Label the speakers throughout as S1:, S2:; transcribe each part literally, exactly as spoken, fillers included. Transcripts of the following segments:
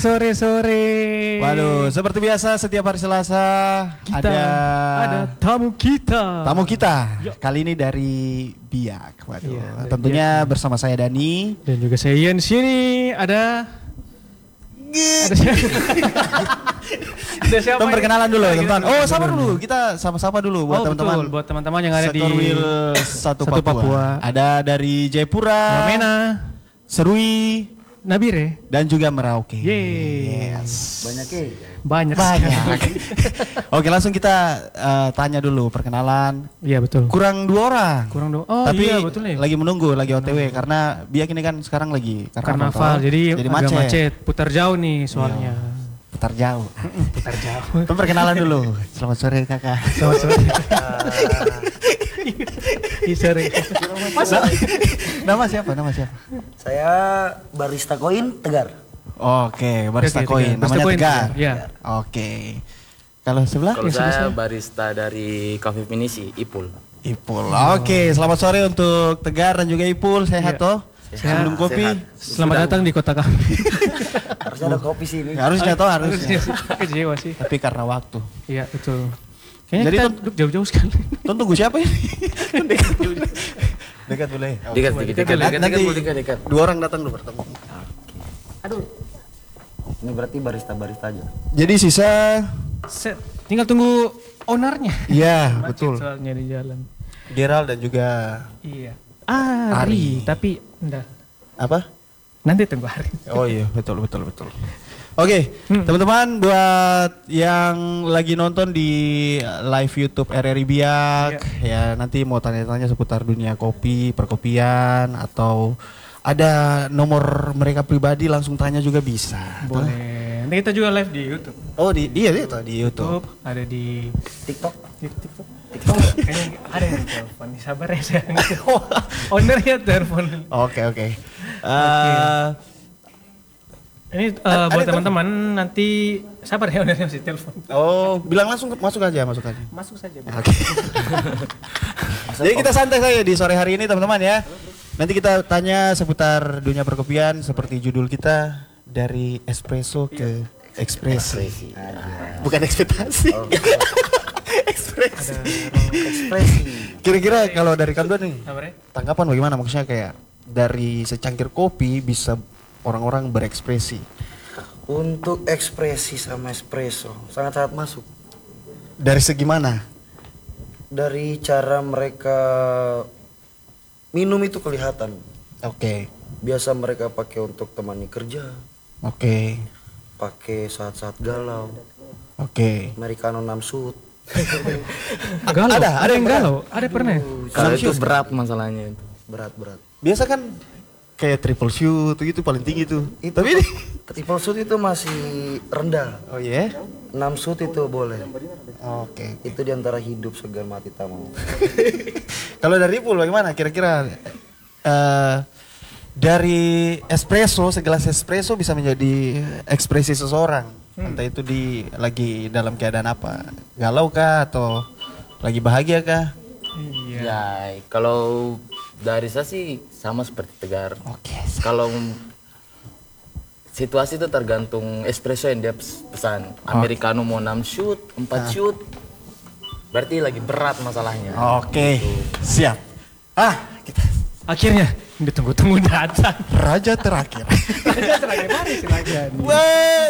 S1: Sore-sore.
S2: Waduh, seperti biasa setiap hari Selasa
S1: kita
S2: ada
S1: ada tamu kita.
S2: Tamu kita.
S1: Yo.
S2: Kali ini dari Biak. Waduh,
S1: Iya, dari
S2: tentunya
S1: Biak.
S2: bersama saya Dani
S1: Dan juga saya Ian sini ada ada siapa? Ada siapa?
S2: Tom,
S1: ini?
S2: perkenalan dulu
S1: Kita-
S2: teman-teman.
S1: kita-
S2: Oh, sabar dulu. Kita sama-sama dulu buat
S1: Oh,
S2: teman-teman.
S1: betul. Buat teman-teman yang ada di
S2: Sektor Wil satu
S1: Satu
S2: Papua.
S1: Papua.
S2: Ada dari Jayapura,
S1: Wamena,
S2: Serui,
S1: Nabire.
S2: dan juga Merauke.
S1: Yeay.
S2: Yes.
S3: Banyak ya.
S1: Banyak.
S2: Banyak.
S1: sekali.
S2: Oke, langsung kita eh, tanya dulu perkenalan.
S1: Iya betul.
S2: Kurang dua orang.
S1: Kurang dong. Oh
S2: Tapi
S1: iya betul nih.
S2: lagi menunggu, lagi O T W karena Biak ini kan sekarang lagi
S1: Karnaval,
S2: toh.
S1: jadi,
S2: jadi
S1: agak
S2: macet.
S1: macet. Putar jauh nih soalnya.
S2: Putar jauh.
S1: Putar jauh.
S2: Tom, perkenalan dulu. Selamat sore kakak.
S1: Selamat sore. Ih, sorry.
S2: Nama siapa? Nama siapa?
S3: Saya barista koin Tegar.
S2: Oke, barista
S1: Oke,
S2: koin.
S1: Tegar. Barista
S2: Namanya
S1: Koin,
S2: Tegar.
S1: Iya.
S2: Oke. Kalau sebelah?
S4: Kalau
S1: Yang sebelah
S4: saya
S1: saya.
S4: barista dari Cafe Pinisi, Ipul.
S2: Ipul. Oke, selamat sore untuk Tegar dan juga Ipul. Sehat
S1: Iya.
S2: toh?
S1: Sehat,
S2: Minum kopi?
S4: sehat.
S1: Selamat
S4: Sudah.
S1: datang di kota kami.
S3: Harusnya ada kopi sini.
S2: Harusnya toh, harusnya.
S1: Kecewa sih.
S2: Tapi karena waktu.
S1: Iya betul. Kayaknya
S2: Jadi
S1: kita
S2: tuh-
S1: duduk jauh-jauh sekali.
S2: Tom, tunggu siapa ini? dekat. Dekat boleh.
S4: Dekat,
S1: coba
S4: dekat,
S1: kita
S4: dekat,
S1: lihat.
S4: dekat,
S2: Nanti
S4: dekat, dekat, dekat.
S2: dua orang datang dulu bertemu.
S3: Aduh. Ini berarti barista-barista aja.
S2: Jadi sisa,
S1: Set. Tinggal tunggu ownernya.
S2: iya
S1: Macet
S2: betul.
S1: soalnya di jalan.
S2: Gerald dan juga
S1: Iya. Ari,
S2: Ari.
S1: tapi enggak.
S2: apa?
S1: Nanti tunggu Ari.
S2: Oh iya, betul betul betul. Oke,
S1: Hmm.
S2: teman-teman buat yang lagi nonton di live YouTube R R I Biak, ya nanti mau tanya-tanya seputar dunia kopi, perkopian atau ada nomor mereka pribadi langsung tanya juga bisa.
S1: Boleh. Nanti kita juga live di YouTube.
S2: Oh di iya itu di YouTube.
S1: YouTube ada di
S3: TikTok.
S1: di TikTok. TikTok kayaknya ada yang telepon. Sabar ya saya. Ownernya telepon.
S2: Oke oke. Eh,
S1: Ini eh,
S2: Ada
S1: buat
S2: telepon?
S1: teman-teman nanti sabar ya ownernya masih telepon.
S2: Oh bilang langsung masuk aja masuk aja.
S1: Masuk saja.
S2: Oke. Jadi kita santai saja di sore hari ini teman-teman ya. Nanti kita tanya seputar dunia perkopian seperti judul kita dari espresso ke ekspresi. Bukan ekspektasi. Ekspresi.
S3: Ekspresi.
S2: Kira-kira kalau dari kalian nih
S1: Sabar ya.
S2: tanggapan bagaimana? Maksudnya kayak dari secangkir kopi bisa orang-orang berekspresi.
S3: Untuk ekspresi sama espresso sangat-sangat masuk.
S2: Dari segi mana?
S3: Dari cara mereka minum itu kelihatan.
S2: Oke.
S3: Biasa mereka pakai untuk temani kerja,
S2: Oke.
S3: pakai saat-saat galau.
S2: Oke.
S3: Americano enam shoot.
S1: Galau.
S2: Ada,
S1: Ada yang galau. Ada pernah.
S4: Kalau itu berat masalahnya itu.
S3: Berat-berat.
S2: Biasa kan kayak triple shoot gitu paling tinggi tuh. Tapi ini
S3: Triple shoot itu masih rendah.
S2: oh iya.
S3: enam shoot itu boleh.
S2: Oke.
S3: Itu diantara hidup segan mati tak mau.
S2: Kalau dari Ipul bagaimana kira-kira eh dari espresso, segelas espresso bisa menjadi ekspresi seseorang. Entah itu di lagi dalam keadaan apa? Galau kah atau lagi bahagia kah?
S1: Iya.
S4: Ya, kalau dari saya sih sama seperti Tegar.
S2: Oke.
S4: Kalau situasi itu tergantung espresso yang dia pes- pesan. Americano mau enam shoot, empat shoot. Berarti lagi berat masalahnya.
S2: Oke. Siap. Ah, kita
S1: Akhirnya ditunggu-tunggu datang.
S2: raja terakhir.
S1: Raja terakhir mari silakan.
S2: Wah.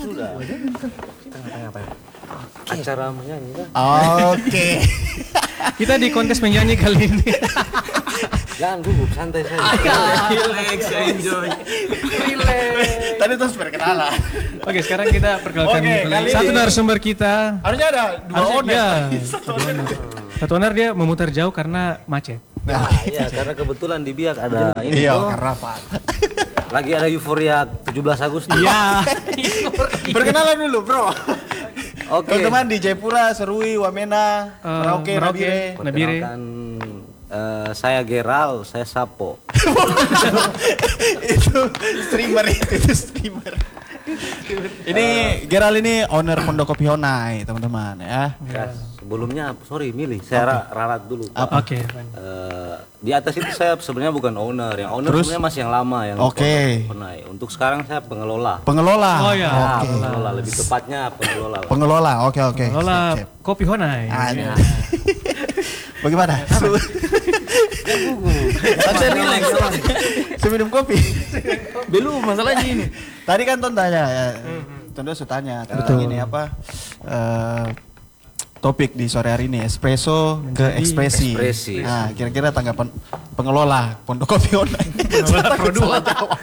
S3: Acara menyanyi kan?
S2: Oke.
S1: Kita di kontes menyanyi kali ini.
S3: Jangan gugup, santai saja.
S4: Relax, enjoy.
S2: Tadi terus perkenalan.
S1: Oke, sekarang kita perkenalkan
S2: Oke, kali
S1: satu
S2: ini-
S1: narasumber kita.
S2: Harusnya ada dua
S1: Harusnya
S2: owner.
S1: dia. Satu owner dia memutar jauh karena macet.
S5: Nah, iya karena kebetulan di Biak ada ini
S2: Iya,
S5: tuh,
S2: karena apa?
S5: lagi ada euforia tujuh belas Agustus.
S1: Iya.
S2: Perkenalan dulu, Bro.
S5: Oke.
S2: Teman-teman di Jayapura, Serui, Wamena,
S1: Eh,
S2: Merauke,
S1: Merauke.
S2: Nabire.
S1: Nabire.
S5: Perkenalkan, eh, saya Geral, saya Sapo.
S2: Itu streamer itu, itu streamer. Ini Geral ini owner Pondok Kopi Honai, teman-teman ya.
S5: Kas, sebelumnya sorry milih saya ra- ralat dulu. Pak.
S1: Oke.
S5: Eh, di atas itu saya sebenarnya bukan owner, yang owner
S2: Terus?
S5: sebenarnya masih yang lama yang
S2: Oke.
S5: Honai. Untuk sekarang saya pengelola.
S2: Pengelola.
S1: Oh ya.
S5: Ya,
S2: Oke.
S5: pengelola lebih tepatnya pengelola. Lah.
S2: Pengelola. Oke oke.
S1: Lola
S2: Sip, sip.
S1: kopi Honai.
S2: Ah,
S1: Ya.
S2: Bagaimana?
S4: Saya relax.
S2: Saya minum kopi.
S4: Belum masalahnya ini.
S2: Tadi kan Ton tanya ya. Ton sudah tanya tentang ini apa? eh, topik di sore hari ini espresso ke ekspresi.
S5: ekspresi.
S2: Nah, kira-kira tanggapan pengelola Pondok Kopi Online.
S1: Pengelola Pro dua.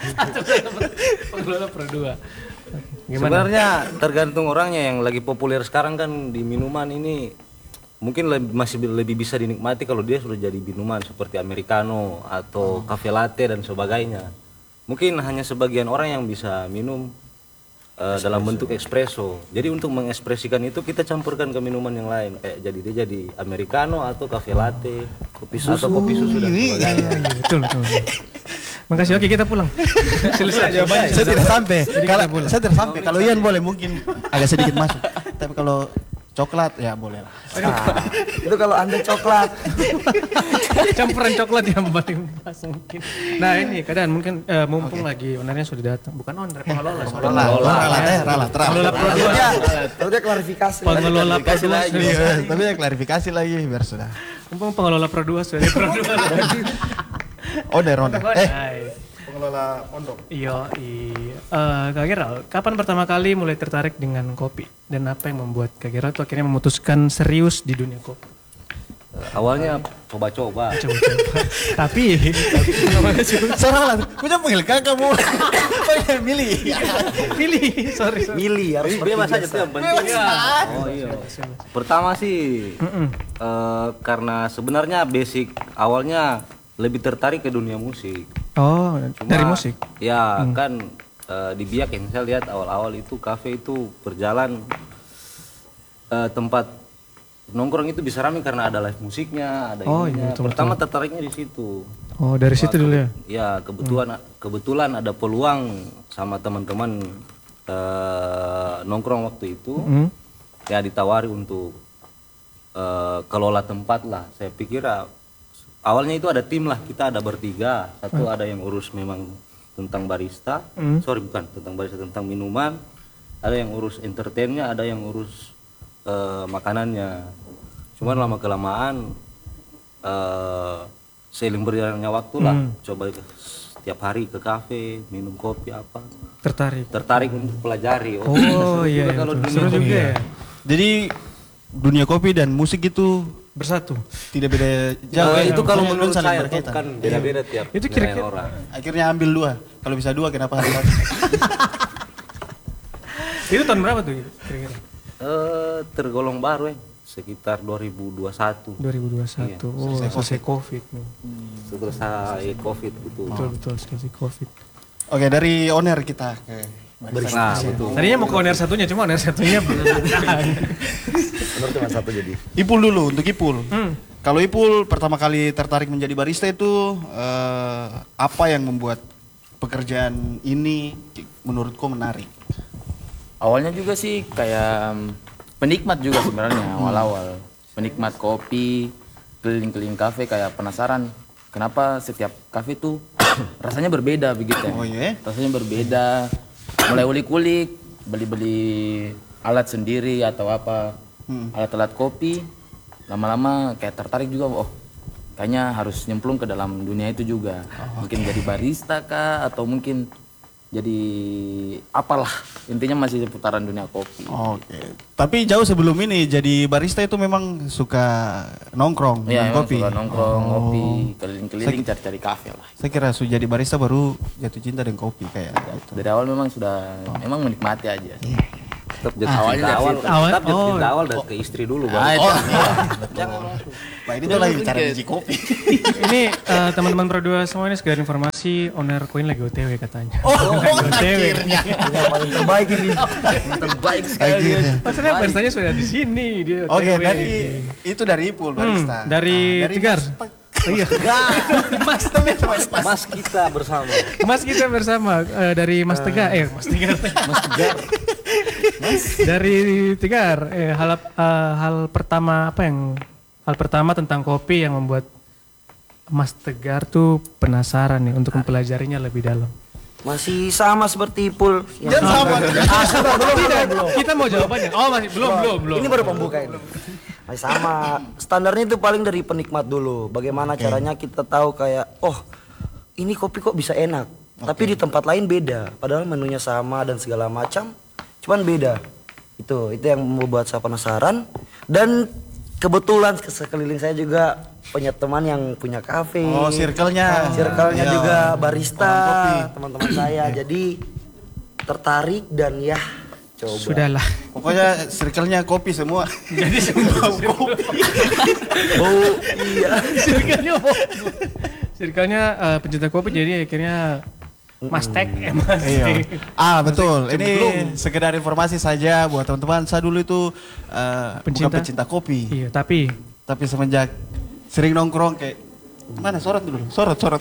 S1: Pengelola Pro dua. Gimana?
S5: Sebenarnya tergantung orangnya, yang lagi populer sekarang kan di minuman ini mungkin lebih, masih bi- lebih bisa dinikmati kalau dia sudah jadi minuman seperti americano atau cafe latte dan sebagainya. Mungkin hanya sebagian orang yang bisa minum eh, dalam bentuk espresso. Jadi untuk mengekspresikan itu kita campurkan ke minuman yang lain, kayak jadi dia jadi americano atau cafe latte, kopi susu atau kopi susu dan sebagainya.
S1: Iya, betul betul. Makasih. Oke, kita pulang. Selesai jawabannya.
S2: Saya tidak sampai. Kalau
S1: kita pulang.
S2: saya tidak sampai. Kalau Ian boleh mungkin agak sedikit masuk. Tapi kalau coklat ya boleh lah.
S3: Itu kalau Anda coklat.
S1: Campuran coklat yang paling pas mungkin. Nah ini keadaan mungkin eh, mumpung lagi ownernya sudah datang. Bukan owner, pengelola. sorry.
S2: Ralat,
S1: Pengelola.
S2: ralat ya, ralat,
S1: Pengelola
S2: ralat.
S1: Pro dua.
S3: Tahu dia klarifikasi.
S1: Pengelola Pro dua.
S2: Iya, tapi ya klarifikasi lagi biar sudah.
S1: Mumpung pengelola Pro dua sudah Pro dua.
S2: Owner, owner. Eh,
S1: Hai.
S2: pengelola pondok.
S1: Iya, iya. Eh, Kak Geral, kapan pertama kali mulai tertarik dengan kopi? Dan apa yang membuat Kak Geral tuh akhirnya memutuskan serius di dunia kopi?
S5: Eh, Awalnya coba-coba.
S1: Coba-coba. Tapi,
S2: Salah, aku jangan panggil kakak kamu. Panggil milih.
S1: pilih. Sorry, sorry.
S3: Milih harus
S5: Jadi bebas aja tuh yang penting. Oh iya. Pertama sih eh, karena sebenarnya basic awalnya lebih tertarik ke dunia musik.
S1: Oh,
S5: Cuma,
S1: dari musik?
S5: Ya kan eh, di Biak yang saya lihat awal-awal itu kafe itu berjalan eh, tempat nongkrong itu bisa ramai karena ada live musiknya, ada
S1: Oh,
S5: ininya.
S1: iya, betul,
S5: Pertama tertariknya di situ.
S1: Oh, dari situ dulu ya?
S5: Ya kebetulan kebetulan ada peluang sama teman-teman eh, nongkrong waktu itu.
S1: Hmm.
S5: Ya ditawari untuk eh, kelola tempat lah. Saya pikir ah, awalnya itu ada tim lah, kita ada bertiga. Satu ada yang urus memang tentang barista, sorry bukan tentang barista, tentang minuman. Ada yang urus entertainnya, ada yang urus eh, makanannya. Cuman lama kelamaan eh, seiring berjalannya waktu lah, coba ke- setiap hari ke kafe minum kopi apa.
S1: Tertarik.
S5: Tertarik untuk pelajari.
S1: Oh,
S5: seru
S1: iya,
S5: juga
S1: iya
S5: kalau
S1: betul.
S5: dunia
S1: Seru
S5: kopi.
S1: juga ya.
S2: Jadi dunia kopi dan musik itu
S1: Bersatu.
S2: tidak beda jauh.
S5: Eh,
S2: ya.
S5: itu kalau
S2: Pokoknya
S5: menurut
S2: saling
S5: saya
S2: berkaitan.
S5: kan beda-beda tiap
S1: Itu
S5: nilai
S1: kira-kira-
S5: orang.
S2: Akhirnya ambil dua. Kalau bisa dua kenapa harus satu?
S1: Itu tahun berapa tuh kira-kira?
S5: Eh tergolong baru ya, sekitar dua ribu dua puluh satu.
S1: dua ribu dua puluh satu. Oh, selesai COVID nih.
S5: Setelah saya covid gitu.
S1: Betul betul selesai COVID.
S2: Oke, dari owner kita ke
S5: Nah, betul.
S1: Tadinya mau ke owner satunya, cuma owner satunya
S4: Menurut cuma satu jadi.
S2: Ipul dulu, untuk Ipul.
S1: Hmm.
S2: Kalau Ipul pertama kali tertarik menjadi barista itu eh, apa yang membuat pekerjaan ini menurutku menarik?
S6: Awalnya juga sih kayak mm, penikmat juga sebenarnya awal-awal. Penikmat kopi, keliling-keliling kafe kayak penasaran kenapa setiap kafe tuh rasanya berbeda begitu.
S2: Oh iya?
S6: Rasanya berbeda. Mulai ulik-ulik, beli-beli alat sendiri atau apa. Alat-alat kopi. Lama-lama kayak tertarik juga, oh kayaknya harus nyemplung ke dalam dunia itu juga. Mungkin jadi barista kah atau mungkin jadi apalah, intinya masih seputaran dunia kopi.
S2: Oke. Tapi jauh sebelum ini jadi barista itu memang suka nongkrong
S6: Iya,
S2: minum
S6: emang
S2: kopi.
S6: suka nongkrong, ngopi, keliling-keliling cari-cari kafe lah.
S2: Saya kira sudah jadi barista baru jatuh cinta dengan kopi kayak gitu.
S6: Dari awal memang sudah, memang menikmati aja.
S5: Tetap jatuh cinta awal,
S1: Awal-
S5: tetap jatuh
S1: oh.
S5: cinta awal dari ke istri dulu
S6: Ah,
S5: bang.
S6: itu.
S2: Nah ini tuh lagi bicara biji kopi.
S1: Ini eh, teman-teman Pro dua semua ini sekedar informasi, owner Koin lagi O T W katanya.
S2: Oh,
S1: O T W.
S3: Yang paling terbaik ini.
S6: Terbaik sekali.
S2: Akhirnya.
S1: Maksudnya baristanya sudah di sini dia. O T W.
S2: Oke, dari itu dari Ipul barista.
S1: Hmm, dari
S2: Nah,
S1: Tigar. Oh iya. Mas temen Mas.
S5: Mas kita bersama.
S1: Mas kita bersama eh, dari Mas Tegar, eh Mas Tegar.
S5: Mas Tegar.
S1: Dari Tegar, eh, hal eh, hal pertama apa yang hal pertama tentang kopi yang membuat Mas Tegar tuh penasaran nih untuk mempelajarinya lebih dalam.
S3: Masih sama seperti Ipul. Yang
S2: Jangan sama.
S3: Ah, sabar, belum,
S1: Tidak,
S3: belum, belum.
S1: kita mau jawabannya. Oh masih belum belum belum.
S3: Ini baru pembuka ini. Masih sama. Standarnya itu paling dari penikmat dulu. Bagaimana caranya kita tahu kayak, oh ini kopi kok bisa enak. Tapi di tempat lain beda. Padahal menunya sama dan segala macam. Cuman beda. Itu itu yang membuat saya penasaran. Dan kebetulan sekeliling saya juga punya teman yang punya kafe.
S2: Oh, circle-nya.
S3: Circle-nya
S2: Iya.
S3: juga barista,
S2: Orang kopi.
S3: teman-teman saya. Jadi tertarik dan ya coba.
S1: Sudahlah.
S2: Pokoknya circle-nya kopi semua.
S1: Jadi semua
S2: kopi.
S3: Oh iya.
S1: Circle-nya apa? Circle-nya eh, pencinta kopi jadi akhirnya Mas Tek, eh, Mas
S2: Iya.
S1: Tek.
S2: Ah betul. Ini sekedar informasi saja buat teman-teman. Saya dulu itu eh, bukan
S1: Pencinta?
S2: pecinta kopi,
S1: Iya, tapi
S2: tapi semenjak sering nongkrong kayak mana sorot dulu, sorot sorot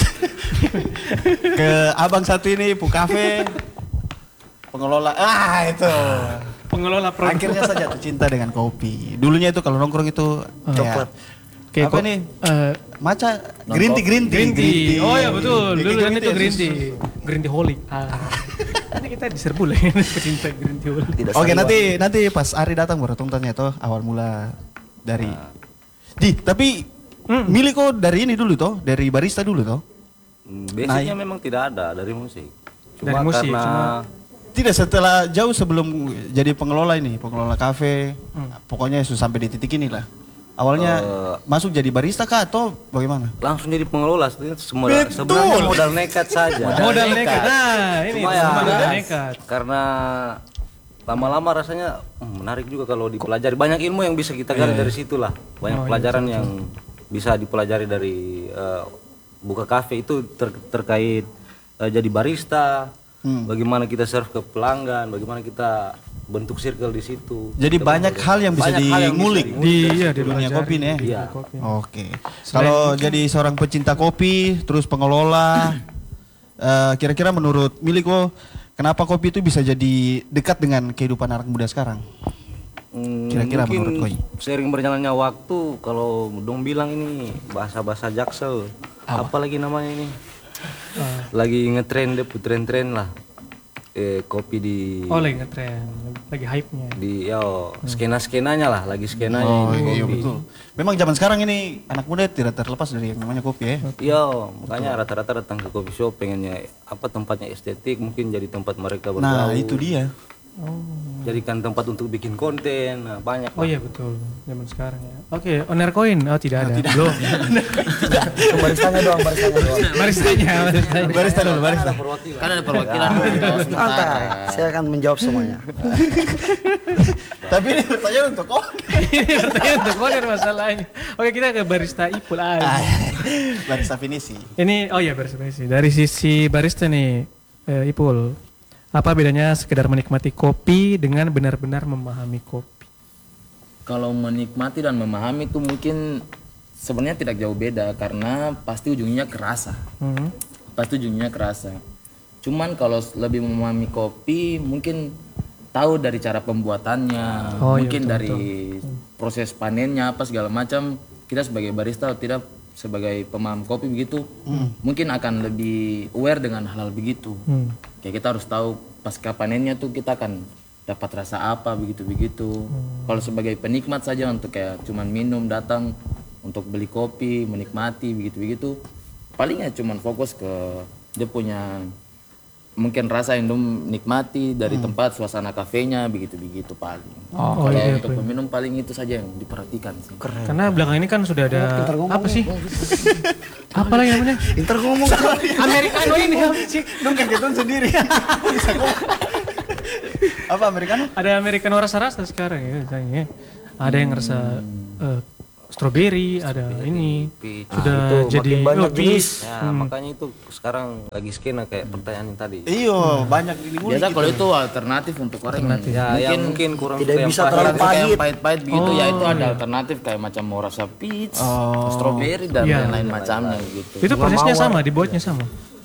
S2: ke abang satu ini Bu Cafe, pengelola. Ah itu.
S1: pengelola produk
S2: Akhirnya saya jatuh cinta dengan kopi. Dulunya itu kalau nongkrong itu
S3: Coklat.
S1: Kayak
S2: apa
S1: kok,
S2: nih?
S1: eh,
S2: Maca green tea, green tea,
S1: green tea. Oh ya betul,
S2: Kayak
S1: dulu
S2: gitu
S1: kan itu
S2: ya,
S1: green
S2: sus.
S1: tea. Green tea holic. Ah. Ini kita diserbu lah ya, pecinta green tea holic.
S3: Tidak
S2: Oke
S3: sangat.
S2: nanti nanti pas Ari datang baru tanya toh awal mula dari. Di tapi milih kok dari ini dulu toh, dari barista dulu toh.
S5: Hmm, Basicnya memang tidak ada dari musik.
S1: Dari
S5: Cuma
S1: musik,
S5: karena
S1: cuma-
S2: Tidak setelah jauh sebelum jadi pengelola ini, pengelola kafe, pokoknya sudah sampai di titik ini lah. Awalnya
S5: Eh,
S2: masuk jadi barista kah atau bagaimana?
S5: langsung jadi pengelola sebenarnya semua
S2: Betul.
S5: sebenarnya modal nekat saja.
S1: Modal nekat. Nah, ini
S5: Cuma ya,
S1: semua modal nekat.
S5: karena lama-lama rasanya hmm, menarik juga kalau dipelajari. Banyak ilmu yang bisa kita gali dari situ lah. Banyak pelajaran yang bisa dipelajari dari eh, buka kafe itu ter- terkait eh, jadi barista, bagaimana kita serve ke pelanggan, bagaimana kita bentuk circle di situ.
S2: Jadi
S5: Kita
S2: banyak
S5: belajar.
S2: hal yang bisa
S5: Banyak hal yang bisa
S2: dimulik
S5: dimulik
S1: Di
S5: dari
S1: iya
S5: situ.
S1: di
S2: dunia kopi nih. ya?
S5: Iya.
S2: Oke. Kalau jadi seorang pecinta kopi, terus pengelola, eh, kira-kira menurut Miliko, kenapa kopi itu bisa jadi dekat dengan kehidupan anak muda sekarang?
S5: Hmm,
S2: Kira-kira
S5: mungkin
S2: menurut Koi?
S5: sering berjalannya waktu kalau dong bilang ini bahasa-bahasa jaksel apa? lagi namanya ini lagi ngetren deh tren-tren lah eh, kopi di
S1: Oh lagi ngetren, lagi hype-nya.
S5: di yo skena-skenanya lah lagi skenanya
S2: Oh
S5: ini
S2: iya
S5: kopi.
S2: betul. Memang zaman sekarang ini anak muda tidak terlepas dari yang namanya kopi ya.
S5: Yo, makanya rata-rata datang ke coffee shop pengennya apa tempatnya estetik mungkin jadi tempat mereka bergaul.
S2: Nah itu dia.
S5: Jadikan tempat untuk bikin konten, nah, banyak.
S1: Oh iya betul, zaman sekarang ya. Oke, owner coin, oh tidak ada, belum.
S3: Baristanya doang, baristanya doang.
S1: Baristanya, baristanya.
S2: Barista dulu, barista.
S6: Kan ada perwakilan kita
S3: Santai, saya akan menjawab semuanya.
S2: Tapi ini pertanyaan untuk kau.
S1: Ini pertanyaan untuk owner masalahnya. Oke kita ke barista Ipul aja.
S2: Barista finisi.
S1: Ini, oh iya barista sih. Dari sisi barista nih, eh, Ipul, apa bedanya sekedar menikmati kopi dengan benar-benar memahami kopi?
S6: Kalau menikmati dan memahami itu mungkin sebenarnya tidak jauh beda karena pasti ujungnya kerasa.
S1: Hmm.
S6: Pasti ujungnya kerasa. Cuman kalau lebih memahami kopi mungkin tahu dari cara pembuatannya,
S1: Oh, iya,
S6: mungkin
S1: betul,
S6: dari proses panennya apa segala macam. Kita sebagai barista atau tidak sebagai pemaham kopi begitu, mungkin akan lebih aware dengan hal-hal begitu.
S1: Hmm.
S6: Kayak kita harus tahu pasca panennya tuh kita akan dapat rasa apa begitu-begitu. Kalau sebagai penikmat saja untuk kayak cuman minum datang untuk beli kopi, menikmati begitu-begitu, palingnya cuman fokus ke dia punya mungkin rasa yang dom nikmati dari tempat suasana kafenya begitu-begitu paling.
S1: Oh,
S6: Kalau
S1: iya,
S6: untuk peminum paling itu saja yang diperhatikan sih.
S1: Karena belakang ini kan sudah ada apa sih? Apa lagi namanya?
S3: Pintar ngomong.
S1: Americano ini apa sih?
S2: Dong kan kita sendiri. Apa Americano?
S1: Ada Americano rasa-rasa sekarang ya, misalnya. Ada yang rasa eh, strawberry, ada ini.
S5: Peach.
S1: Sudah
S3: Itu
S1: jadi
S3: makin banyak
S1: oh, peach.
S3: jenis.
S5: Ya, makanya itu sekarang lagi skena kayak pertanyaan yang tadi.
S2: Iyo, banyak dimulik.
S6: Biasa kalau itu alternatif untuk orang
S5: Ya, yang mungkin kurang
S3: Tidak
S5: yang
S3: bisa
S5: pahit.
S3: terlalu
S6: Yang suka yang
S3: pahit.
S6: pahit-pahit begitu ya itu ada alternatif kayak macam mau rasa peach, strawberry dan
S1: Iya.
S6: lain-lain macamnya gitu.
S1: Itu prosesnya sama, dibuatnya sama.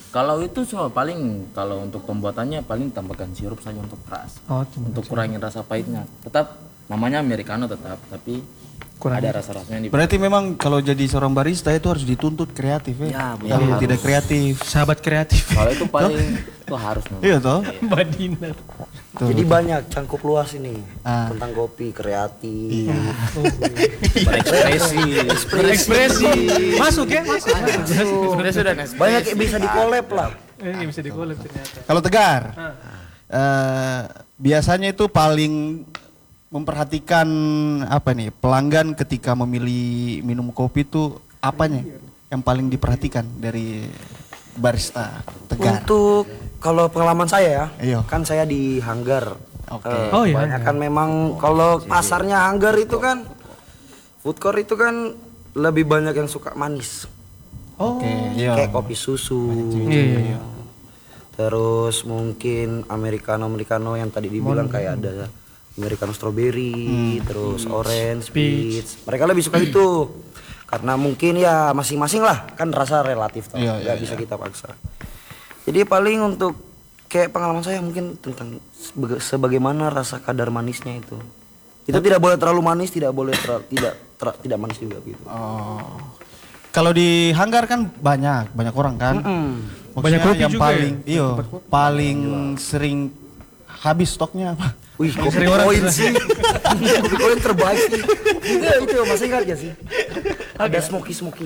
S6: Kalau itu cuma paling kalau untuk pembuatannya paling tambahkan sirup saja untuk rasa.
S1: Oh, cuma
S6: Untuk kurangin rasa pahitnya. Tetap namanya americano tetap, tapi
S1: Kurang.
S6: ada rasa-rasanya di
S2: Berarti memang kalau jadi seorang barista itu harus dituntut kreatif ya.
S3: Ya,
S2: Kalau tidak kreatif.
S1: sahabat kreatif.
S6: Kalau itu paling itu harus memang.
S2: Iya toh?
S1: Badinat.
S3: Jadi banyak cangkup luas ini
S2: Ah.
S3: tentang kopi kreatif.
S6: Berekspresi.
S1: Ekspresi. Masuk ya, masuk.
S6: Espresso dan espresso.
S3: Banyak yang bisa di-collab lah.
S1: Ini bisa di-collab ternyata.
S2: Kalau Tegar, eh, biasanya itu paling memperhatikan apa nih pelanggan ketika memilih minum kopi itu apanya yang paling diperhatikan dari barista Tegar?
S3: Untuk kalau pengalaman saya ya,
S2: Iya.
S3: kan saya di Hanggar.
S2: Oke.
S3: Eh,
S1: Oh, iya,
S3: banyak kan memang kalau pasarnya Hanggar itu kan food court itu kan lebih banyak yang suka manis.
S1: Oh.
S2: Oke, iya.
S3: Kayak kopi susu.
S1: Iya, iya, iya.
S3: Terus mungkin americano americano yang tadi dibilang kayak ada americano strawberry, terus orange, peach. Mereka lebih suka itu. Karena mungkin ya masing-masing lah, kan rasa relatif toh.
S2: Iya,
S3: Nggak
S2: iya,
S3: bisa kita paksa. Jadi paling untuk kayak pengalaman saya mungkin tentang sebe- sebagaimana rasa kadar manisnya itu. Itu tidak boleh terlalu manis, tidak boleh terlalu, tidak ter- tidak manis juga gitu.
S2: Oh. Kalau di Hanggar kan banyak, banyak orang kan. Maksudnya
S1: Banyak kopi
S2: yang
S1: juga
S2: paling,
S1: ya?
S2: iyo, paling sering habis stoknya apa?
S3: Wih, kopi
S1: Sering orang
S3: koin sih. Kopi koin terbaik sih. Itu, itu masih ingat gak sih? Ada smoky smoky.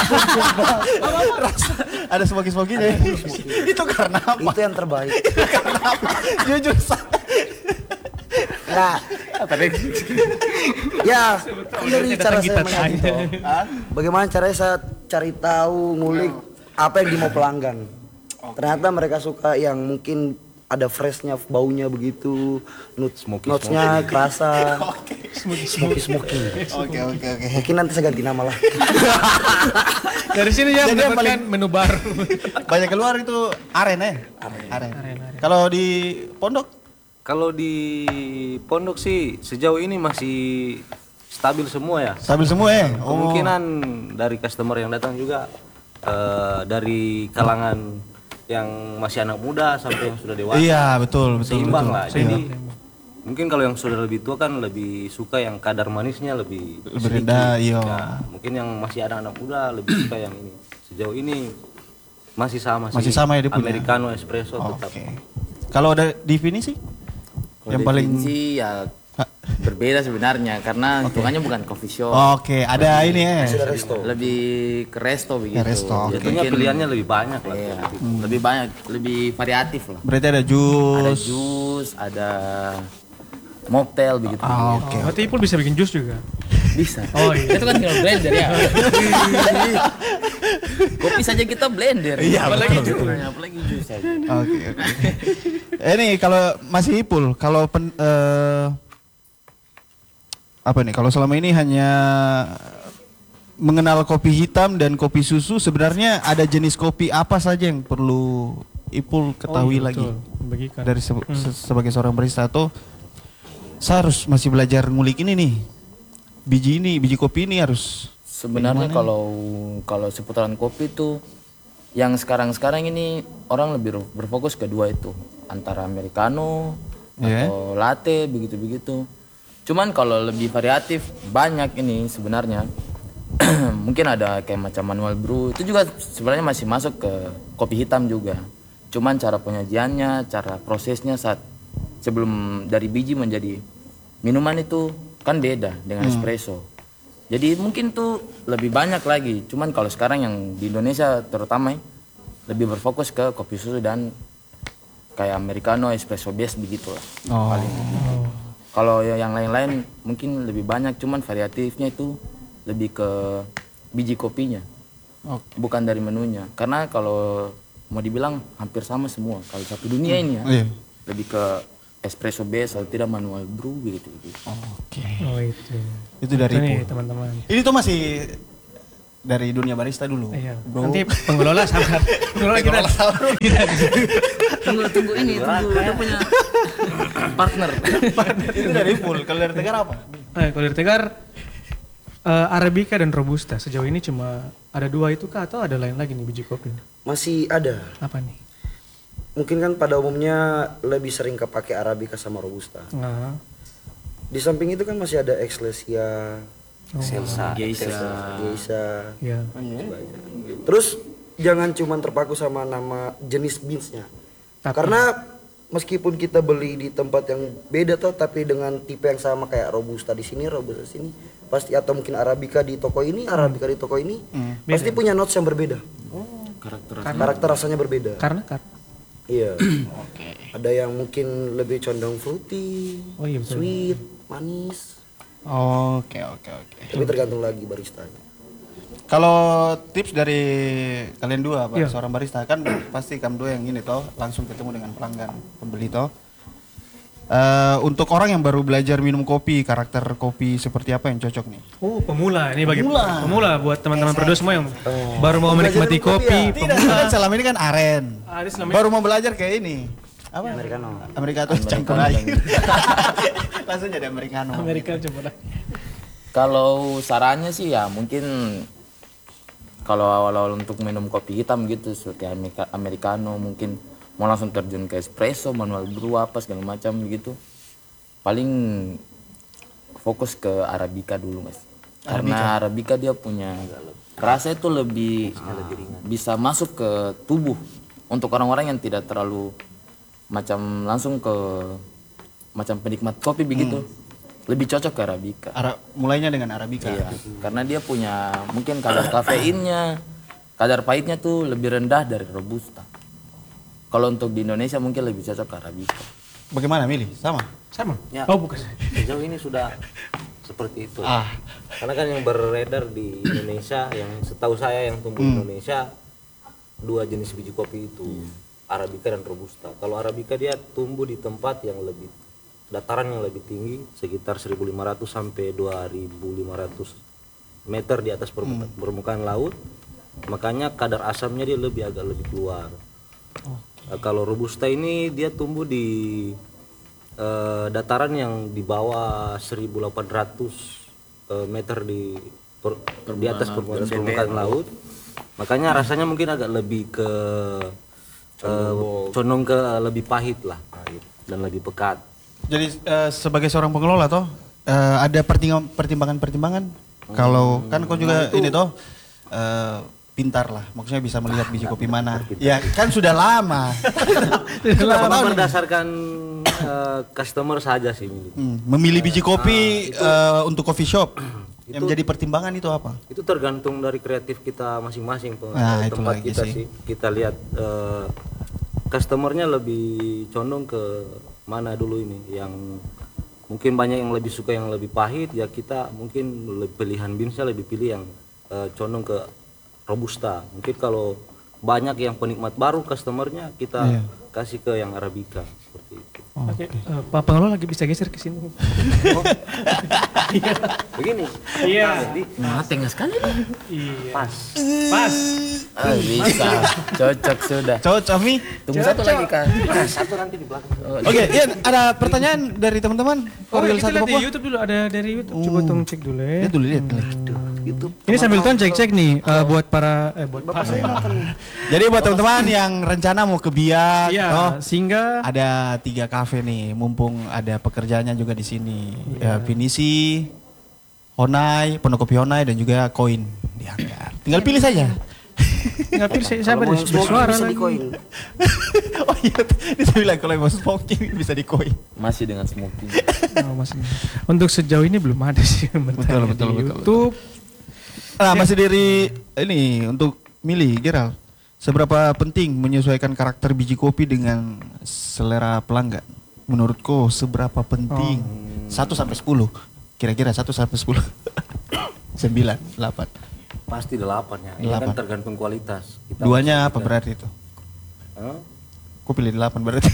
S2: Ada smoky-smokynya ya? Itu karena apa?
S3: Itu yang terbaik.
S2: Karena apa? Jujur sa-
S3: Nah, ya kan dari cara saya
S1: kita
S3: mengaji
S1: tanya.
S3: toh. Bagaimana caranya saya cari tahu, ngulik apa yang dimau pelanggan. Ternyata mereka suka yang mungkin ada freshnya, baunya begitu, notes, notes-nya kerasa, smoky smoky.
S2: Oke, oke, oke.
S3: Mungkin nanti saya ganti nama lah.
S1: Dari sini ya
S2: Jadi yang
S1: mendapatkan menu baru.
S2: Banyak keluar itu aren ya? Aren. Kalau di Pondok?
S5: Kalau di Pondok sih sejauh ini masih stabil semua ya.
S2: Stabil semua ya? Oh.
S5: Kemungkinan dari customer yang datang juga eh, dari kalangan yang masih anak muda sampai yang sudah dewasa.
S2: Iya, betul, betul,
S5: Seimbang
S2: betul.
S5: lah. Jadi mungkin kalau yang sudah lebih tua kan lebih suka yang kadar manisnya lebih
S2: Lebih rendah, iya.
S5: Nah, mungkin yang masih ada anak muda lebih suka yang ini. Sejauh ini masih sama sih.
S2: Masih sama ya dia punya?
S5: Americano espresso tetap.
S2: Oke. Kalau ada definisi?
S6: Kalau
S2: Yang paling
S6: definisi ya berbeda sebenarnya karena hitungannya bukan coffee shop.
S2: Oke, ada ini ya.
S6: Lebih ke resto begitu.
S2: resto, oke.
S5: Jatuhnya pilihannya lebih banyak lah.
S6: Iya, lebih banyak, lebih variatif lah.
S2: Berarti ada jus.
S6: Ada jus, ada mocktail begitu.
S2: Ah, oke.
S1: Berarti Ipul bisa bikin jus juga.
S6: Bisa.
S1: Oh iya.
S6: Itu kan tinggal blender ya. Kopi saja kita blender.
S2: Iya,
S6: apalagi
S2: betul,
S6: jus. Apalagi jus saja.
S2: Oke, oke. Ini kalau masih Ipul, kalau pen, eh, apa nih? Kalau selama ini hanya mengenal kopi hitam dan kopi susu, sebenarnya ada jenis kopi apa saja yang perlu Ipul ketahui
S1: iya,
S2: lagi
S1: betul. Bagikan.
S2: dari se- se- sebagai seorang barista, atau saya harus masih belajar ngulik ini nih, biji ini, biji kopi ini harus
S6: Sebenarnya kalau kalau seputaran kopi itu yang sekarang-sekarang ini orang lebih berfokus kedua itu antara americano
S2: Yeah.
S6: atau latte begitu-begitu. Cuman kalau lebih variatif banyak ini sebenarnya mungkin ada kayak macam manual brew itu juga sebenarnya masih masuk ke kopi hitam juga. Cuman cara penyajiannya, cara prosesnya saat sebelum dari biji menjadi minuman itu kan beda dengan espresso. Jadi mungkin tuh lebih banyak lagi. Cuman kalau sekarang yang di Indonesia terutama ya, lebih berfokus ke kopi susu dan kayak americano, espresso base begitu lah.
S2: Oh.
S6: Paling. Kalau yang lain-lain mungkin lebih banyak, cuman variatifnya itu lebih ke biji kopinya,
S2: Oke.
S6: bukan dari menunya. Karena kalau mau dibilang hampir sama semua. Kalau satu dunia ini ya,
S2: Iya.
S6: lebih ke espresso base atau tidak manual brew begitu.
S2: Oke.
S1: Oh itu.
S2: Itu dari
S1: Itu nih
S2: Ipul.
S1: teman-teman.
S2: Ini tuh masih dari dunia barista dulu.
S1: Iya.
S2: Bro.
S1: Nanti pengelola sabar. Pengelola kita.
S6: Tunggu tunggu ini, tunggu dia punya partner.
S2: Itu dari Ipul. Kalau dari Tegar apa?
S1: Nah, kalau dari Tegar eh, Arabica dan Robusta sejauh ini cuma ada dua itu kah atau ada lain lagi nih biji kopi?
S3: masih ada.
S1: Apa nih?
S3: Mungkin kan pada umumnya lebih sering kepake Arabica sama Robusta.
S1: Nah,
S3: Di samping itu kan masih ada Excelsia,
S5: Selsa.
S3: Geisha, Geisha.
S1: ya.
S3: Terus jangan cuman terpaku sama nama jenis beansnya.
S1: Tapi-
S3: Karena meskipun kita beli di tempat yang beda tuh, tapi dengan tipe yang sama kayak Robusta di sini, Robusta sini, pasti atau mungkin Arabica di toko ini, Arabica di toko ini, pasti punya notes yang berbeda.
S6: Karakter
S3: Karakter rasanya berbeda.
S1: Karena kan.
S3: Iya. Ada yang mungkin lebih condong fruity,
S1: Oh iya, betul.
S3: sweet, manis.
S2: Oke oke oke.
S3: Tapi tergantung lagi baristanya.
S2: Kalau tips dari kalian dua, Pak,
S1: Iya.
S2: seorang barista kan pasti kamu dua yang ini toh langsung ketemu dengan pelanggan pembeli toh. Eh, untuk orang yang baru belajar minum kopi, karakter kopi seperti apa yang cocok nih?
S1: Oh, pemula. Ini bagi pemula, buat teman-teman produk semua yang baru mau menikmati
S3: Belajar
S1: kopi.
S3: kopi
S2: Tidak, kan selama ini kan aren.
S1: Ah, ini selama
S2: Baru mau belajar kayak ini. Apa?
S3: Americano.
S2: Americano campur air. Langsung jadi Americano.
S1: Amerika coba dah.
S6: Kalau sarannya sih ya mungkin kalau awal-awal untuk minum kopi hitam gitu seperti Amerika- Americano mungkin mau langsung terjun ke espresso, manual brew apa segala macam gitu. Paling fokus ke Arabica dulu mas. Karena Arabica dia punya rasa itu lebih bisa masuk ke tubuh untuk orang-orang yang tidak terlalu macam langsung ke macam penikmat kopi begitu. Lebih cocok ke Arabica.
S2: Ara- mulainya dengan Arabica.
S6: Iya, karena dia punya mungkin kadar kafeinnya, kadar pahitnya tuh lebih rendah dari Robusta. Kalau untuk di Indonesia mungkin lebih cocok ke Arabica.
S2: Bagaimana milih? Sama?
S1: Sama?
S5: Ya.
S1: Oh, bukan.
S5: Sejauh ini sudah seperti itu.
S2: Ah.
S5: Karena kan yang beredar di Indonesia, yang setahu saya yang tumbuh di Indonesia dua jenis biji kopi itu, Arabica dan Robusta. Kalau Arabica dia tumbuh di tempat yang lebih dataran yang lebih tinggi, sekitar seribu lima ratus sampai dua ribu lima ratus meter di atas permuka- permukaan laut. Makanya kadar asamnya dia lebih agak lebih keluar. Nah, kalau Robusta ini dia tumbuh di eh, dataran yang di bawah seribu delapan ratus eh, meter di per- di atas permukaan, permukaan laut. Makanya rasanya mungkin agak lebih ke eh, condong ke lebih pahit lah, nah, gitu. Dan lebih pekat.
S2: Jadi eh, sebagai seorang pengelola toh eh, ada pertimbangan- pertimbangan-pertimbangan. Kalau kan kau juga ini toh eh, pintar lah, maksudnya bisa melihat biji kopi mana. Ya kan sudah lama.
S5: Cuma berdasarkan eh, customer saja sih ini.
S2: Hmm, memilih biji kopi eh, untuk coffee shop. Yang menjadi pertimbangan itu apa?
S5: Itu tergantung dari kreatif kita masing-masing pe-
S2: Nah,
S5: eh,
S2: itu
S5: tempat
S2: lagi
S5: kita
S2: sih.
S5: sih. Kita lihat eh, customernya lebih condong ke mana dulu ini, yang mungkin banyak yang lebih suka yang lebih pahit, ya kita mungkin lebih pilihan beansnya lebih pilih yang eh, condong ke Robusta. Mungkin kalau banyak yang penikmat baru customernya kita
S2: Iya.
S5: kasih ke yang Arabica seperti itu.
S1: Oke, eh, Pak Pengelola lagi bisa geser ke sini.
S5: Begini.
S1: Iya.
S5: Jadi
S6: Nah, tengah sekali nih.
S1: Iya.
S5: pas.
S1: Pas.
S6: Ah, bisa, cocok sudah.
S2: Cocok Mi.
S6: Tunggu satu lagi kan.
S5: Satu nanti di belakang.
S2: Oke, iya ada pertanyaan dari teman-teman.
S1: Oh,
S2: Warga
S1: kita
S2: Satu
S1: lihat di
S2: Papua.
S1: YouTube dulu, ada dari YouTube. Coba tolong cek dulu ya.
S2: Lihat dulu, lihat. lihat.
S1: Ini sambil tuan cek-cek nih eh, buat para eh buat para.
S2: Jadi buat teman-teman yang rencana mau ke Biak,
S1: Iya,
S2: toh,
S1: sehingga
S2: ada tiga kafe nih, mumpung ada pekerjaannya juga di sini. Ya, Pinisi, Honai, Pondok Kopi Honai dan juga Koin di Anggar. Tinggal pilih saja.
S1: nggak pilih si- siapa
S3: Kalau
S1: deh
S3: mau yang smoking
S1: bersuara
S3: bisa
S1: lagi.
S3: di koin.
S2: Oh iya, ini saya bilang kalau mau smoking bisa di Koin.
S6: Masih dengan smoking.
S1: Oh, maksudnya. Untuk sejauh ini belum ada sih yang bertanya
S2: betul,
S1: di
S2: betul,
S1: YouTube.
S2: Nah, masih dari ini untuk milih Geral. Seberapa penting menyesuaikan karakter biji kopi dengan selera pelanggan? Menurutku seberapa penting? Satu sampai sepuluh. Kira-kira satu sampai sepuluh. Sembilan, delapan.
S5: Pasti delapan ya. Ini kan
S2: Delapan.
S5: tergantung kualitas. Kita
S2: Duanya
S5: masih
S2: apa
S5: tidak-
S2: berarti itu?
S5: Hah?
S2: Kok pilih delapan berarti?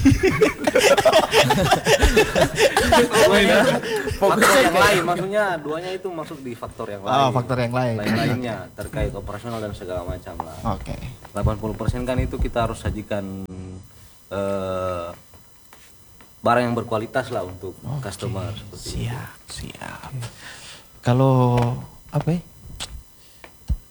S5: Faktor yang lain, maksudnya duanya itu masuk di faktor yang lain.
S2: Oh, faktor yang lain.
S5: Lain-lainnya terkait operasional dan segala macam lah.
S2: Oke.
S5: delapan puluh persen kan itu kita harus sajikan eh, barang yang berkualitas lah untuk customer seperti itu.
S2: Siap, siap. Kalau apa ya?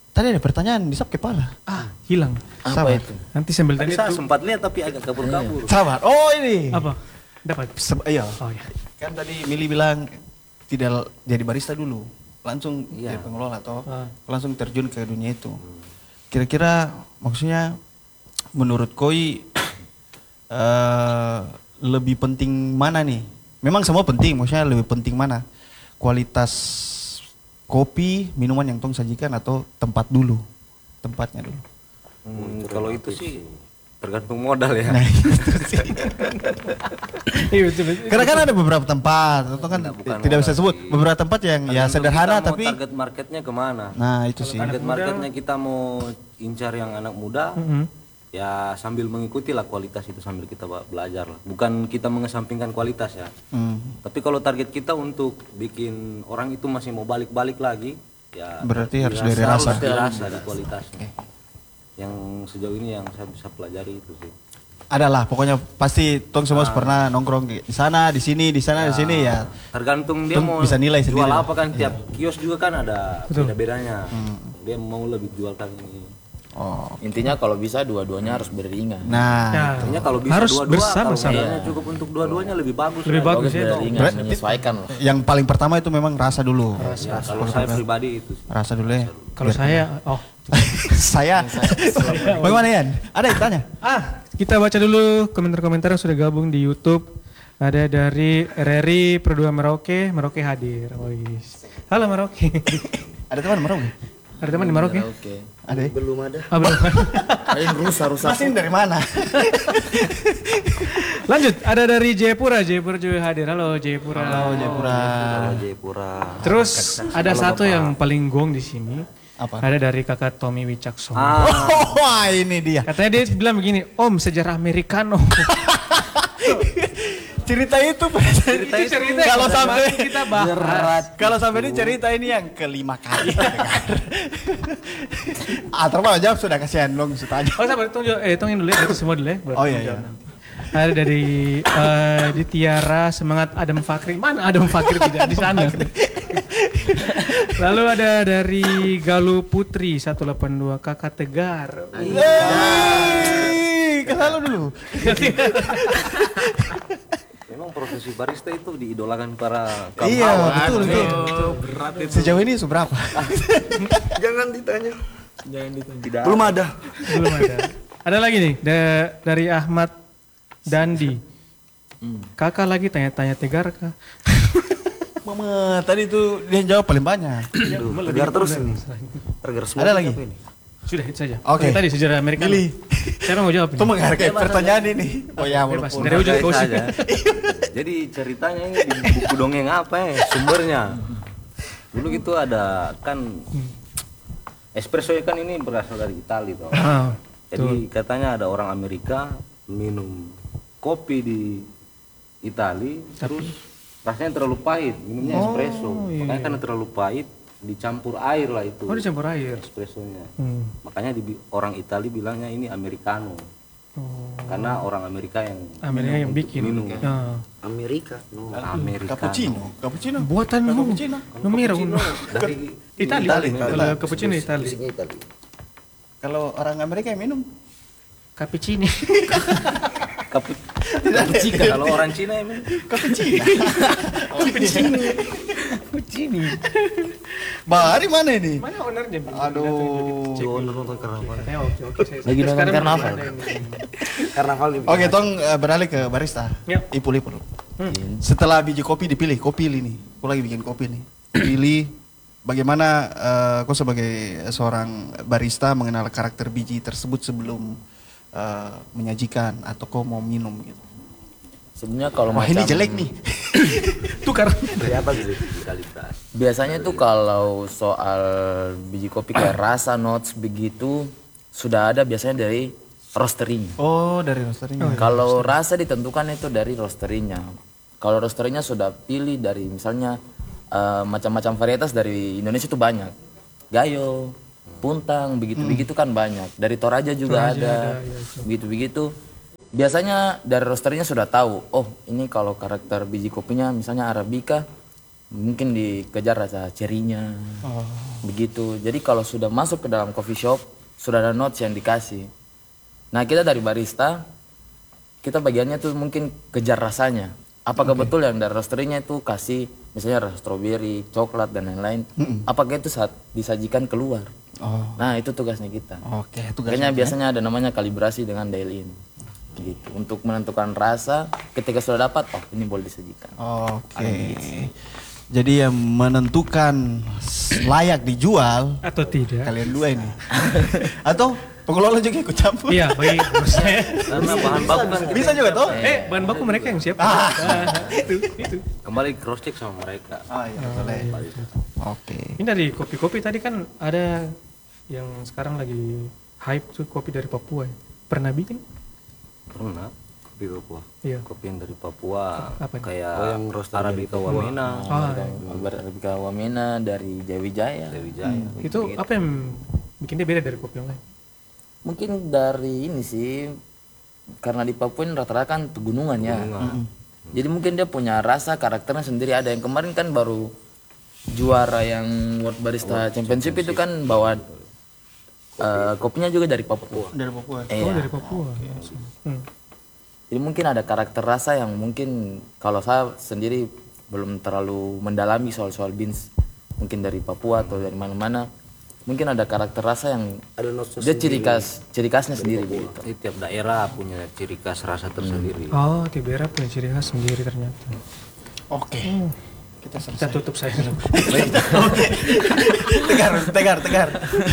S2: Tadi ada pertanyaan di sap kepala.
S1: Ah, hilang.
S6: Apa
S2: Sabar.
S6: itu?
S1: Nanti sambil
S5: Tadi
S1: tadi
S5: saya
S1: itu
S5: sempat lihat tapi agak kabur-kabur.
S2: Sabar. Oh ini.
S1: apa? Dapat.
S2: Se- iya.
S1: Oh ya.
S2: Kan tadi Mili bilang tidak jadi barista dulu, langsung
S5: Iya.
S2: jadi pengelola atau
S1: Ah.
S2: langsung terjun ke dunia itu. Kira-kira maksudnya menurut Koi eh, lebih penting mana nih? Memang semua penting, maksudnya lebih penting mana? Kualitas kopi, minuman yang tong sajikan atau tempat dulu? Tempatnya dulu.
S5: Hmm, kalau itu sih tergantung modal ya.
S2: Nah, itu sih.
S1: Iya betul betul.
S2: Karena kan ada beberapa tempat, atau kan
S5: Tidak, bukan
S2: tidak bisa
S5: modal
S2: sebut
S5: sih.
S2: beberapa tempat yang ya
S5: Tergantung
S2: sederhana
S5: kita mau
S2: tapi
S5: target marketnya kemana.
S2: nah itu sih.
S5: Target marketnya kita mau incar yang anak muda,
S1: Mhm.
S5: ya sambil mengikuti lah kualitas itu sambil kita ba- belajar lah. Bukan kita mengesampingkan kualitas ya.
S2: Hmm.
S5: Tapi kalau target kita untuk bikin orang itu masih mau balik-balik lagi, ya
S2: Berarti harus dari
S5: dirasa-
S2: rasa.
S5: harus dirasa di kualitasnya. Yang sejauh ini yang saya bisa pelajari itu sih.
S2: Adalah pokoknya pasti tong semua pernah nongkrong di sana, di sini, di sana, di sini ya.
S5: Tergantung dia
S2: Tong
S5: mau
S2: bisa nilai
S5: jual
S2: sendiri.
S5: apa kan, tiap kios juga kan ada
S1: Betul.
S5: beda-bedanya. Dia mau lebih jualkan ini.
S2: Oh.
S6: Intinya kalau bisa dua-duanya harus beringat.
S2: Nah,
S1: Ya,
S5: Artinya kalau bisa
S1: harus
S5: dua-dua, kalau
S1: bersama-sama.
S5: modalnya cukup untuk dua-duanya lebih bagus.
S1: Lebih
S5: kan.
S1: bagus ya.
S6: Beringat,
S2: Berarti-
S6: menyesuaikan lah.
S2: yang paling pertama itu memang rasa dulu.
S5: Ya, kalau saya pribadi itu sih.
S2: Rasa dulu ya.
S1: Kalau saya, oh,
S2: saya. Bagaimana Yan? Ada yang tanya?
S1: ah, kita baca dulu komentar-komentar yang sudah gabung di YouTube. Ada dari R R I Perdua Merauke, Merauke hadir. Oh, yes. Halo Merauke.
S2: Ada teman merau?
S1: Ada teman di Merauke?
S6: Oke.
S2: Ada. ya?
S3: Belum ada.
S1: Ah, belum.
S6: Ada yang rusak rusak.
S2: Mas ini dari mana?
S1: Lanjut, ada dari Jayapura, Jayapura juga hadir. Halo Jayapura.
S2: Oh, Jayapura.
S5: Kalau Jayapura.
S1: Terus ada satu yang paling gong di sini.
S2: Apa?
S1: Ada dari kakak Tommy Wicaksono.
S5: Ah,
S2: Oh, wah ini dia.
S1: Katanya dia bilang begini, Om sejarah Americano.
S2: Cerita itu cerita
S1: Itu cerita
S2: kalau
S1: yang
S2: sampai
S1: kita bahas.
S2: kalau sampai ini cerita ini yang kelima kali. ah, terus jawab sudah kasihan long sudah aja.
S1: Oh sabar, tunggu, eh tungguin dulu ya, itu semua dulu ya. baru
S2: Oh iya
S1: jawab
S2: iya.
S1: nanti. Ada dari eh, di Tiara semangat Adam Fakri. Mana Adam Fakri tidak di sana? Lalu ada dari Galuh Putri seratus delapan puluh dua Kakak Tegar.
S2: Hei, ke lalu dulu.
S5: memang profesi barista itu diidolakan para kaum
S2: Iya,
S5: hawa.
S2: betul betul. Sejauh ini seberapa?
S3: Jangan ditanya.
S5: Tidak.
S3: Belum ada.
S1: Belum ada. Ada lagi nih da- dari Ahmad Dandi. Kakak lagi tanya-tanya Tegar kah?
S2: Mama, tadi itu dia yang jawab paling banyak.
S3: Tegar terus ini. Tegar semua.
S2: Ada lagi?
S3: apa ini?
S1: Sudah itu saja.
S2: Oke.
S1: Yang tadi sejarah Amerika.
S2: Pilih.
S1: Siapa mau jawab?
S2: Itu
S1: Ini?
S2: menghargai pertanyaan ini. Oh ya,
S1: Bebas.
S2: walaupun
S1: Dari ujung ke
S5: Guys
S1: ujung.
S5: aja. Jadi ceritanya ini di buku dongeng apa ya sumbernya? Dulu gitu ada kan espresso kan ini berasal dari Italia toh.
S1: Ah,
S5: Jadi katanya ada orang Amerika minum kopi di Italia terus rasanya terlalu pahit, minumnya espresso. Makanya karena terlalu pahit dicampur air lah itu.
S1: Oh dicampur air.
S5: Espressonya.
S1: Hmm.
S5: Makanya di, orang Italia bilangnya ini americano.
S1: Oh.
S5: Karena orang Amerika yang
S1: Amerika yang bikin.
S5: minum.
S1: Ah.
S3: Amerika. No.
S5: Americano.
S2: cappuccino, cappuccino.
S1: Buatanmu. Nomor
S5: Dari
S1: Italia.
S2: Italia.
S1: Kalau cappuccino Italia.
S3: Musiknya Itali.
S2: Kalau orang Amerika yang minum,
S1: Cappuccino.
S5: Kapu- Kalau orang Cina ya minum.
S2: cappuccino. cappuccino. Bari mana ini?
S1: Mana ownernya?
S2: Aduh.
S3: Oh, nonton karnaval.
S1: Katanya oke oke. saya-
S6: Lagi nonton
S1: sekarang
S6: karnaval.
S1: ada yang-
S3: Karnaval di.
S2: Oke, tong eh, beralih ke barista.
S1: Yap.
S2: Ipul ipul. Setelah biji kopi dipilih, kopi ini. Aku lagi bikin kopi nih. Pilih bagaimana eh, kau sebagai seorang barista mengenal karakter biji tersebut sebelum eh, menyajikan atau kau mau minum gitu.
S6: Sebenarnya kalau
S2: Wah,
S6: macam
S2: ini jelek nih.
S1: Tukar.
S3: Dari apa gitu?
S5: Kualitas.
S6: biasanya tuh kalau soal biji kopi kayak rasa notes begitu sudah ada biasanya dari roasterinya.
S2: Oh, dari roasternya.
S6: Kalau rasa ditentukan itu dari roasterinya. Kalau roasterinya sudah pilih dari misalnya eh, macam-macam varietas dari Indonesia itu banyak. Gayo, puntang, begitu-begitu kan banyak. Dari Toraja juga ada, begitu-begitu. Biasanya dari roasternya sudah tahu, oh ini kalau karakter biji kopinya misalnya Arabica, mungkin dikejar rasa cerinya. Begitu. Jadi kalau sudah masuk ke dalam coffee shop, sudah ada notes yang dikasih. Nah, kita dari barista, kita bagiannya tuh mungkin kejar rasanya. Apakah betul yang dari roasterinya itu kasih misalnya rasa strawberry, coklat dan lain-lain? Apakah itu saat disajikan keluar?
S2: Oh.
S6: Nah, itu tugasnya kita.
S2: Oke, tugasnya.
S6: Makanya biasanya ada namanya kalibrasi dengan dial in. Gitu. Untuk menentukan rasa, ketika sudah dapat, oh ini boleh disajikan.
S2: Oke. Jadi yang menentukan layak dijual
S1: Atau tidak?
S2: kalian dua ini. Atau pengelola juga ikut campur.
S1: Iya, baik. Maksudnya,
S5: Karena bahan baku kan
S2: Bisa juga toh?
S1: eh, bahan baku mereka yang siap. Ah, itu, itu.
S5: kembali cross check sama mereka.
S2: Ah iya, boleh. Oke.
S1: Ini dari kopi-kopi tadi kan ada yang sekarang lagi hype tuh kopi dari Papua. Pernah bikin?
S5: Pernah kopi Papua.
S1: Iya.
S5: Kopi yang dari Papua.
S1: Apa itu?
S5: Kayak
S3: Oh, yang roaster
S5: Arabica Wamena,
S1: Ah,
S6: Arabica Wamena dari Jawijaya.
S5: Dewi Jaya.
S1: itu apa yang bikin dia beda dari kopi yang lain?
S6: Mungkin dari ini sih, karena di Papua ini rata-rata kan pegunungan ya. Jadi mungkin dia punya rasa karakternya sendiri. Ada yang kemarin kan baru juara yang World Barista Championship itu kan bawa eh, kopinya juga dari Papua.
S2: Dari Papua.
S6: Iya.
S1: Oh, dari Papua. Hmm.
S6: Jadi mungkin ada karakter rasa yang mungkin kalau saya sendiri belum terlalu mendalami soal-soal beans, mungkin dari Papua atau dari mana-mana. Mungkin ada karakter rasa yang
S3: Ada notes
S6: dia ciri khas, ciri khasnya sendiri begitu.
S5: Jadi tiap daerah punya ciri khas rasa tersendiri.
S1: Oh, Tibera punya ciri khas sendiri ternyata.
S2: Oke. Kita
S1: Kita
S2: selesai.
S1: tutup saya.
S2: Tegar, tegar, tegar.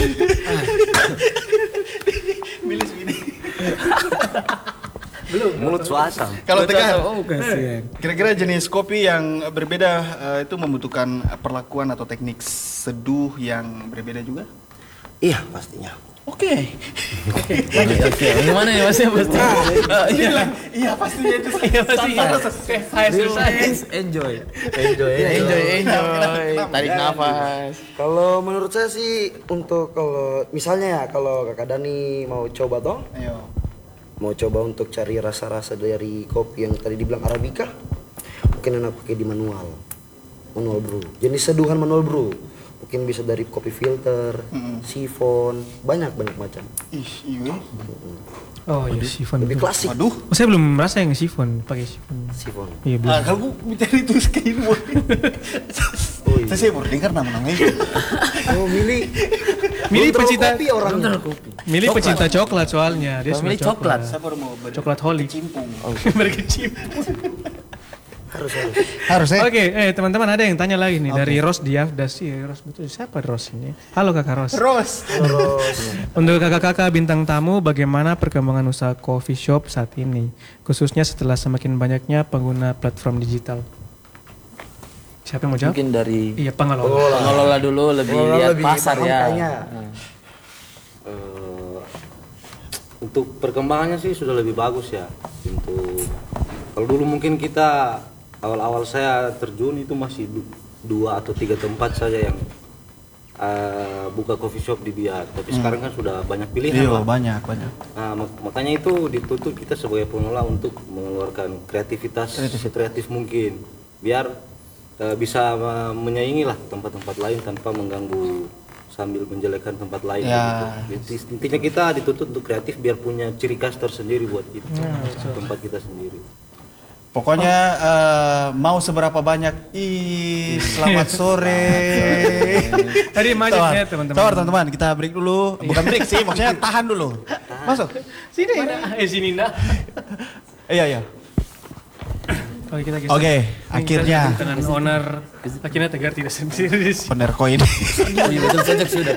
S2: Milis ini.
S5: Mulut suasana.
S2: Kalau tegar,
S6: Oh, kasihan.
S2: kira-kira jenis kopi yang berbeda eh, itu membutuhkan perlakuan atau teknik seduh yang berbeda juga?
S3: Iya pastinya.
S2: Oke.
S6: Gimana ya Mas ya pasti?
S2: Iya pastinya itu.
S1: Iya, pasti. Saya susah.
S6: Enjoy.
S3: Enjoy,
S6: Enjoy, enjoy. Tarik nafas.
S3: Kalau menurut saya sih untuk kalau misalnya ya kalau Kakak Dani mau coba toh,
S2: Ayo.
S3: mau coba untuk cari rasa-rasa dari kopi yang tadi dibilang Arabica, mungkin enak pakai di manual, manual brew. Jenis seduhan manual brew, mungkin bisa dari kopi filter, sifon, banyak banyak macam.
S2: Ih, iya.
S1: Oh, iya sifon.
S3: Lebih klasik.
S2: Waduh.
S1: Oh, saya belum merasa yang sifon, pakai sifon.
S3: Sifon.
S1: Iya, belum.
S2: Ah, kalau gua bicara itu sekali boy.
S3: Oh, iya.
S2: Saya sih baru dengar nama-nama itu.
S3: Oh, milih.
S1: Milih
S3: Kontrol
S1: pecinta
S3: kopi orangnya.
S1: Milih pecinta coklat soalnya. Dia
S6: Kalau
S1: suka
S6: milih coklat.
S2: Saya baru mau ber-
S1: Coklat holy.
S2: cimpung.
S1: Berkecimpung.
S3: Harus harus.
S2: Harus ya?
S1: Oke, eh teman-teman ada yang tanya lagi nih dari Ros Diavdas. Iya, Ros betul. Siapa Ros ini? Halo Kakak Ros.
S2: Terus.
S3: Terus.
S1: Untuk kakak-kakak bintang tamu, bagaimana perkembangan usaha coffee shop saat ini? Khususnya setelah semakin banyaknya pengguna platform digital. Siapa yang mau jawab?
S6: Mungkin dari
S1: Iya, pengelola.
S6: pengelola dulu lebih
S3: Pengelola
S6: lihat
S3: lebih
S6: pasar
S3: paham
S6: ya.
S3: kayaknya.
S5: Eh, untuk perkembangannya sih sudah lebih bagus ya. Untuk kalau dulu mungkin kita awal-awal saya terjun itu masih du- dua atau tiga tempat saja yang eh, buka coffee shop di Biak. Tapi sekarang kan sudah banyak pilihan
S2: Iya,
S5: lah.
S2: banyak, banyak.
S5: Nah, mak- makanya itu dituntut kita sebagai pengelola untuk mengeluarkan kreativitas kreatif mungkin biar eh, bisa eh, menyaingi lah tempat-tempat lain tanpa mengganggu sambil menjelekkan tempat lain.
S2: Ya.
S5: gitu. Inti- Intinya kita dituntut untuk kreatif biar punya ciri khas tersendiri buat kita, tempat kita sendiri.
S2: Pokoknya eh, mau seberapa banyak ih selamat sore.
S1: Tadi macet
S2: Sabar,
S1: ya teman-teman.
S2: sabar, teman-teman, kita break dulu. Bukan break sih, maksudnya tahan dulu. Masuk.
S1: Sini. Eh sini nak.
S2: Iya, iya.
S1: Oke, kita geser.
S2: Oke,
S1: Ini kita
S2: akhirnya
S1: dengan owner akhirnya Tegar tidak sendiri.
S2: bener koin.
S6: Iya betul saja sudah.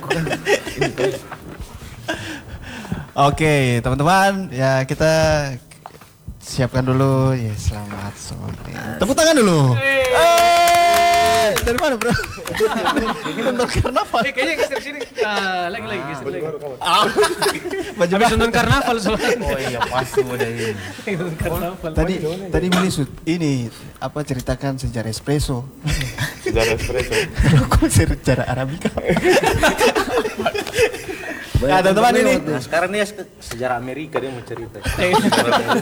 S2: Oke, teman-teman, ya kita siapkan dulu. Ya, selamat sore. Tepuk tangan dulu. Eh, dari mana, Bro? Nonton karnaval.
S1: Eh kayaknya geser sini. Ah, lagi lagi geser lagi.
S2: Baju
S1: Habis nonton karnaval soalnya.
S6: Oh iya pasti udah ini.
S1: Nonton karnaval.
S2: Tadi tadi Mili Sud, ini apa ceritakan sejarah espresso.
S5: Sejarah espresso.
S2: Kok sejarah Arabica? Nah, teman-teman ini
S5: Nah, sekarang nih sejarah Amerika dia mau cerita.